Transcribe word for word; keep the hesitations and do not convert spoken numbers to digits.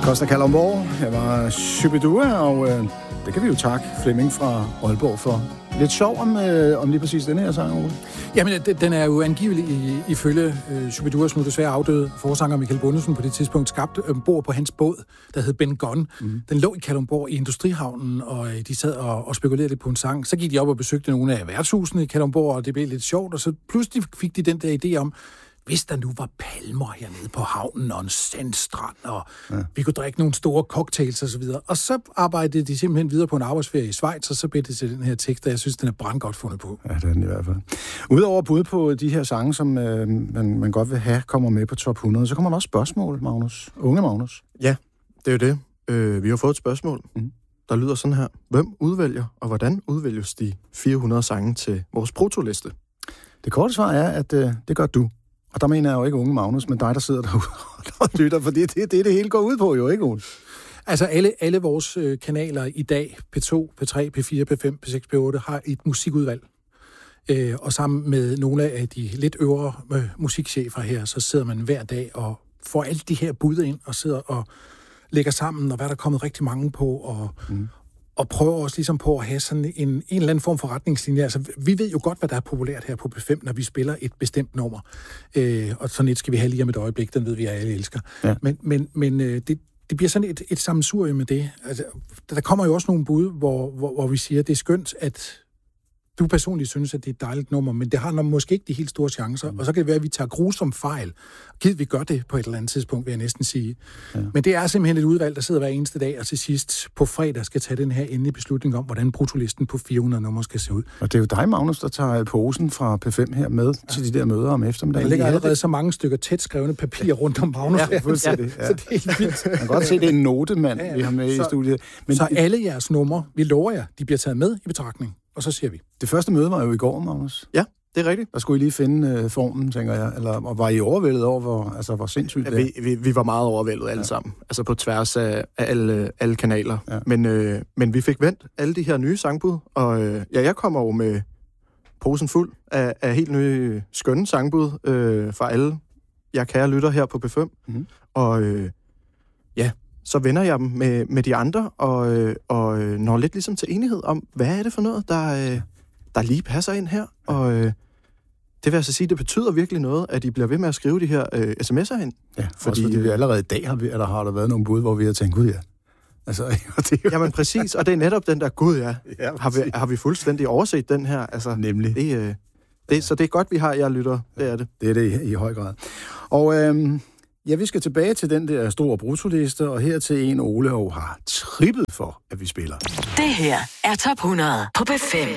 Costa Kalundborg, her var Shubidua, og øh, det kan vi jo takke Flemming fra Aalborg for. Lidt sjov om, øh, om lige præcis den her sang, Ole. Jamen, den er jo angivelig i, ifølge øh, Shubiduas nu desværre afdøde forsanger Michael Bundesen på det tidspunkt skabt ombord på hans båd, der hed Ben Gunn. Mm. Den lå i Kalundborg i Industrihavnen, og øh, de sad og, og spekulerede lidt på en sang. Så gik de op og besøgte nogle af værtshusene i Kalundborg, og det blev lidt sjovt, og så pludselig fik de den der idé om, hvis der nu var palmer hernede på havnen og en sandstrand, og ja. vi kunne drikke nogle store cocktails og så videre. Og så arbejdede de simpelthen videre på en arbejdsferie i Schweiz, og så blev det til den her tekst, og jeg synes, den er brandgodt fundet på. Ja, det er den i hvert fald. Udover bud på de her sange, som øh, man, man godt vil have, kommer med på top hundrede, så kommer der også spørgsmål, Magnus. Unge Magnus. Ja, det er jo det. Øh, vi har fået et spørgsmål, mm. der lyder sådan her. Hvem udvælger, og hvordan udvælges de fire hundrede sange til vores protoliste? Det korte svar er, at øh, det gør du. Og der mener jeg jo ikke Unge Magnus, men dig, der sidder derude og lytter, for det er det, det, det hele går ud på jo, ikke Ole? Altså alle, alle vores øh, kanaler i dag, P to, P tre, P fire, P fem, P seks, P otte, har et musikudvalg. Øh, og sammen med nogle af de lidt øvre øh, musikchefer her, så sidder man hver dag og får alle de her bud ind og sidder og lægger sammen, og hvad der er kommet rigtig mange på, og, mm. og prøver også ligesom på at have sådan en, en eller anden form for retningslinje. Altså, vi ved jo godt, hvad der er populært her på P fem, når vi spiller et bestemt nummer. Øh, og sådan et skal vi have lige om et øjeblik, den ved vi, at alle elsker. Ja. Men, men, men øh, det, det bliver sådan et, et sammensurium med det. Altså, der kommer jo også nogle bud, hvor, hvor, hvor vi siger, at det er skønt, at du personligt synes, at det er et dejligt nummer, men det har måske ikke de helt store chancer, mm. og så kan det være, at vi tager grusom fejl. Givet vi gør det på et eller andet tidspunkt, vil jeg næsten sige. Ja. Men det er simpelthen et udvalg, der sidder hver eneste dag, og til sidst på fredag skal tage den her endelige beslutning om, hvordan brutolisten på fire hundrede numre skal se ud. Og det er jo dig, Magnus, der tager posen fra P fem her med ja. til de der møder om eftermiddagen. Der ligger allerede det. så mange stykker tæt skrevne papir rundt om Magnus. Ja, fuldstændig. Ja. Så det er helt vildt. Man kan godt se, det er en notemand, ja, ja. vi har med så, i studiet. Men så alle jeres numre, vi lover jer, de bliver taget med i betragtning. Og så siger vi. Det første møde var jo i går, Magnus. Ja, det er rigtigt. Der skulle I lige finde øh, formen, tænker jeg. Eller og var I overvældet over, hvor, altså, hvor sindssygt det ja, vi, vi, vi var meget overvældet alle ja. sammen. Altså på tværs af, af alle, alle kanaler. Ja. Men, øh, men vi fik vendt alle de her nye sangbud. Og øh, ja, jeg kommer jo med posen fuld af, af helt nye, skønne sangbud øh, fra alle jeg kære lytter her på P fem. Mm-hmm. Og øh, ja... så vender jeg dem med, med de andre, og, øh, og når lidt ligesom til enighed om, hvad er det for noget, der, øh, der lige passer ind her. Og øh, det vil altså sige, det betyder virkelig noget, at I bliver ved med at skrive de her øh, sms'er ind. Ja, fordi, også fordi vi allerede i dag har, vi, eller har der været nogle bud, hvor vi har tænkt, gud ja. Altså, det er jo... Jamen præcis, og det er netop den der, gud ja, ja har, vi, har vi fuldstændig overset den her. Altså, nemlig. Det, øh, det, så det er godt, vi har jer lytter, det er det. Det er det i, i høj grad. Og... Øh, ja, vi skal tilbage til den der store brutoliste, og her til en Ole og har trippet for, at vi spiller. Det her er top hundrede på P fem.